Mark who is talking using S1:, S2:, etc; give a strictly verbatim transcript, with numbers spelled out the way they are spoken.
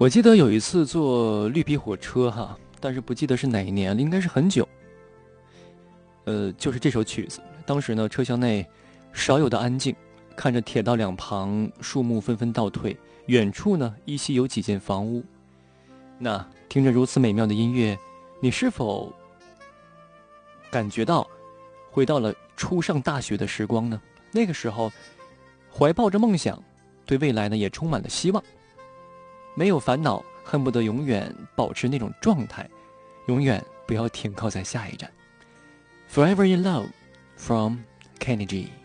S1: 我记得有一次坐绿皮火车哈，但是不记得是哪一年了，应该是很久。呃，就是这首曲子。当时呢，车厢内少有的安静，看着铁道两旁树木纷纷倒退，远处呢依稀有几间房屋。那听着如此美妙的音乐，你是否感觉到回到了初上大学的时光呢？那个时候，怀抱着梦想，对未来呢也充满了希望，没有烦恼，恨不得永远保持那种状态，永远不要停靠在下一站。Forever in Love from Kenny G。